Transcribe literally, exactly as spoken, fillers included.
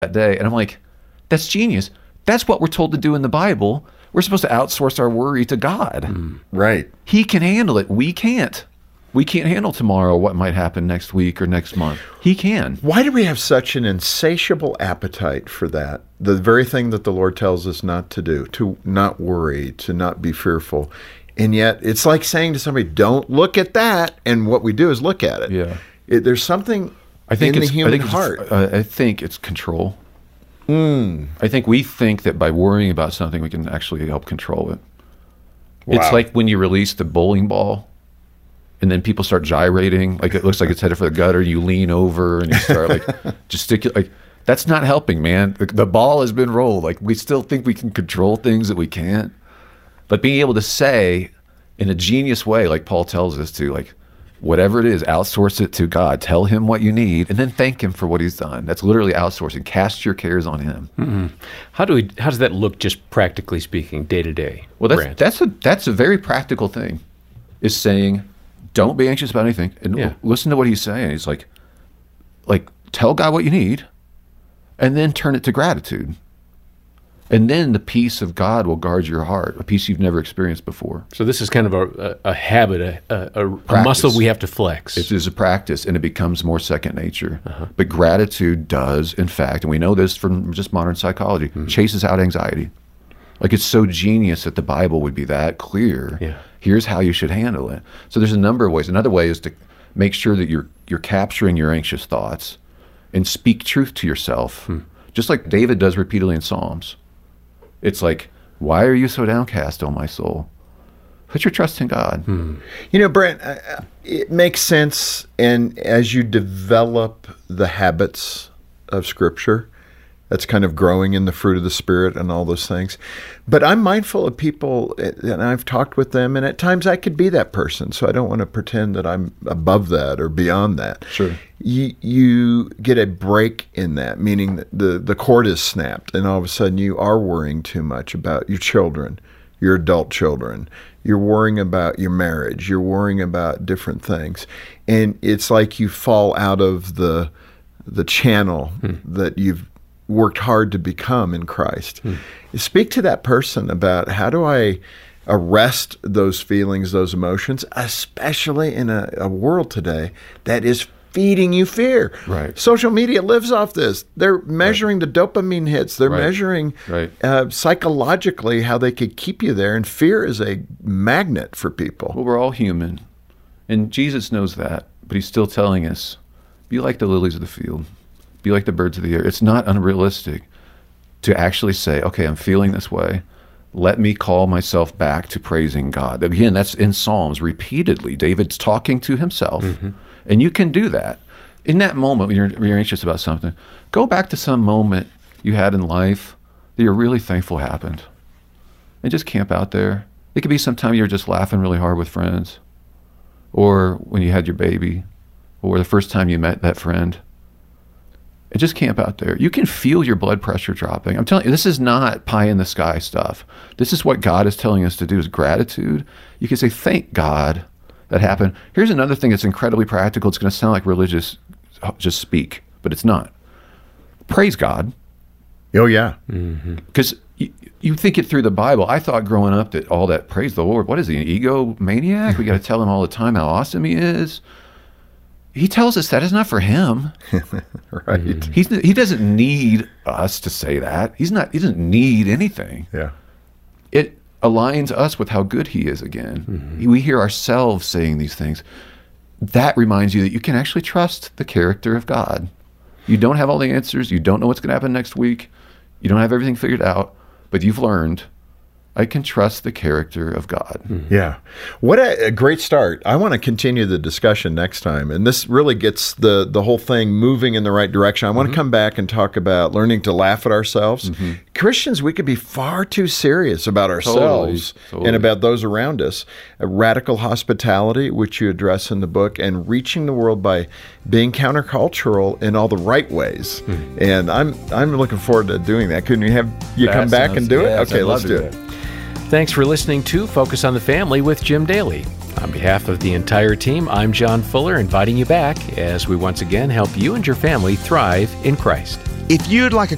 that day. And I'm like, that's genius. That's what we're told to do in the Bible. We're supposed to outsource our worry to God. Mm, right. He can handle it. We can't. We can't handle tomorrow what might happen next week or next month. He can. Why do we have such an insatiable appetite for that? The very thing that the Lord tells us not to do, to not worry, to not be fearful. And yet it's like saying to somebody, don't look at that. And what we do is look at it. Yeah. It, there's something I think in it's, the human I think heart. It's, uh, I think it's control. Mm. I think we think that by worrying about something, we can actually help control it. Wow. It's like when you release the bowling ball and then people start gyrating, like it looks like it's headed for the gutter. You lean over and you start like gesticulate. Like, that's not helping, man. The, the ball has been rolled. Like, we still think we can control things that we can't. But being able to say in a genius way, like Paul tells us to, like, whatever it is, outsource it to God. Tell him what you need, and then thank him for what he's done. That's literally outsourcing. Cast your cares on him. Mm-hmm. How do we? How does that look, just practically speaking, day to day? Well, that's that's a that's a very practical thing. Is saying, don't be anxious about anything, and Yeah. listen to what he's saying. He's like, like tell God what you need, and then turn it to gratitude. And then the peace of God will guard your heart, a peace you've never experienced before. So this is kind of a, a, a habit, a, a, a muscle we have to flex. It is a practice, and it becomes more second nature. Uh-huh. But gratitude does, in fact, and we know this from just modern psychology, mm-hmm. chases out anxiety. Like, it's so genius that the Bible would be that clear. Yeah. Here's how you should handle it. So there's a number of ways. Another way is to make sure that you're you're capturing your anxious thoughts and speak truth to yourself, hmm. just like David does repeatedly in Psalms. It's like, why are you so downcast, O my soul? Put your trust in God. Hmm. You know, Brent, uh, it makes sense. And as you develop the habits of Scripture, that's kind of growing in the fruit of the Spirit and all those things. But I'm mindful of people, and I've talked with them, and at times I could be that person. So I don't want to pretend that I'm above that or beyond that. Sure. You, you get a break in that, meaning that the, the cord is snapped, and all of a sudden you are worrying too much about your children, your adult children. You're worrying about your marriage. You're worrying about different things. And it's like you fall out of the the channel hmm. that you've worked hard to become in Christ. Hmm. Speak to that person about, how do I arrest those feelings, those emotions, especially in a, a world today that is feeding you fear. Right. Social media lives off this. They're measuring right. the dopamine hits. They're right. measuring right. Uh, psychologically how they could keep you there. And fear is a magnet for people. Well, we're all human. And Jesus knows that. But he's still telling us, be like the lilies of the field. Be like the birds of the air. It's not unrealistic to actually say, okay, I'm feeling this way. Let me call myself back to praising God. Again, that's in Psalms repeatedly. David's talking to himself. Mm-hmm. And you can do that. In that moment when you're, when you're anxious about something, go back to some moment you had in life that you're really thankful happened. And just camp out there. It could be sometime you're just laughing really hard with friends. Or when you had your baby. Or the first time you met that friend. And just camp out there. You can feel your blood pressure dropping. I'm telling you, this is not pie in the sky stuff. This is what God is telling us to do, is gratitude. You can say, thank God that happened. Here's another thing that's incredibly practical. It's going to sound like religious, just speak, but it's not. Praise God. Oh, yeah. Because mm-hmm. you, you think it through the Bible. I thought growing up that all that, praise the Lord, what is he, an egomaniac? We got to tell him all the time how awesome he is. He tells us that is not for him. Right. He's, he doesn't need us to say that. He's not. He doesn't need anything. Yeah. It aligns us with how good he is again. Mm-hmm. We hear ourselves saying these things. That reminds you that you can actually trust the character of God. You don't have all the answers. You don't know what's going to happen next week. You don't have everything figured out, but you've learned, I can trust the character of God. Mm-hmm. Yeah. What a, a great start. I want to continue the discussion next time. And this really gets the, the whole thing moving in the right direction. I want mm-hmm. to come back and talk about learning to laugh at ourselves. Mm-hmm. Christians, we could be far too serious about ourselves totally, totally. and about those around us. A radical hospitality, which you address in the book, and reaching the world by being countercultural in all the right ways. Mm-hmm. And I'm I'm looking forward to doing that. Couldn't you have you that come back sounds, and do yes, it? Okay, I'd let's do it. it. Thanks for listening to Focus on the Family with Jim Daly. On behalf of the entire team, I'm John Fuller, inviting you back as we once again help you and your family thrive in Christ. If you'd like a